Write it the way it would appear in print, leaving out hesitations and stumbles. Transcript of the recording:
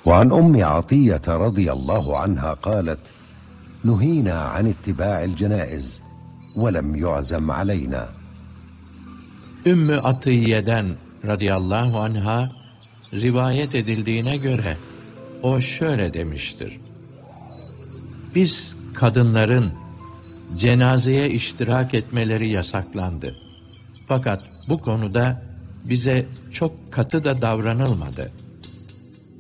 وعن أم عطية رضي الله عنها قالت: نهينا عن اتباع الجنائز ولم يعزم علينا. Ümmü Atiye'den radıyallahu anha rivayet edildiğine göre o şöyle demiştir: biz kadınların cenazeye iştirak etmeleri yasaklandı. Fakat bu konuda bize çok katı da davranılmadı.